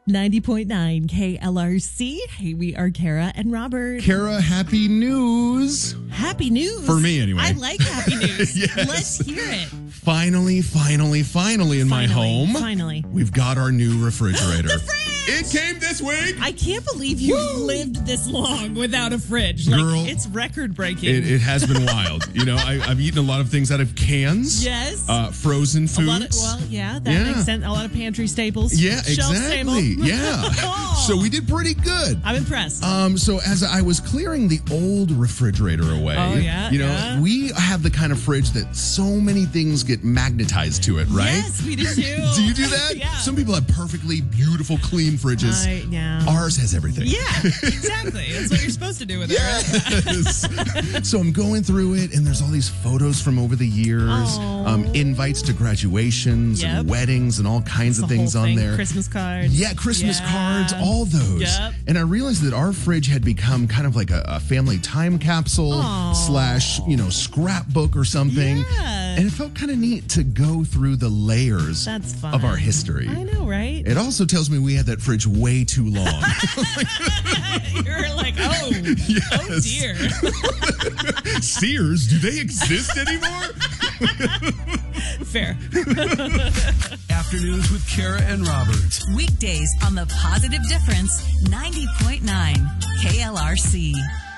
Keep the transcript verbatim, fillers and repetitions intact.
ninety point nine K L R C. Hey, we are Kara and Robert. Kara, happy news. Happy news. For me, anyway. I like happy news. Yes. Let's hear it. Finally, finally, finally in Finally, my home. finally. We've got our new refrigerator. The fridge! It came this week. I can't believe you Woo! lived this long without a fridge. Like, Girl, it's record breaking. It, it has been wild. You know, I, I've eaten a lot of things out of cans. Yes. Uh, frozen foods. A lot of, well, yeah, that Yeah. makes sense. A lot of pantry staples. Yeah, Shelf exactly. stable. Yeah. Oh. So we did pretty good. I'm impressed. Um, so as I was clearing the old refrigerator away, Oh, yeah, you know, yeah. we have the kind of fridge that so many things get magnetized to it, right? Yes, we do too. Do you do that? Yeah. Some people have perfectly beautiful, clean fridges. I- yeah. Ours has everything. Yeah, exactly. That's what you're supposed to do with it, right? Yes. So I'm going through it, and there's all these photos from over the years, Aw. um, invites to graduations Yep. and weddings and all kinds The of things whole on thing. there. Christmas cards. Yeah, Christmas Yeah. cards, all those. Yep. And I realized that our fridge had become kind of like a, a family time capsule Aw. slash, you know, scrapbook or something. Yeah. And it felt kind of neat to go through the layers That's fun. of our history. I know, right? It also tells me we had that fridge way too long. You're like, oh, oh Yes. dear. Sears, do they exist anymore? Fair. Afternoons with Kara and Robert. Weekdays on the Positive Difference ninety point nine K L R C.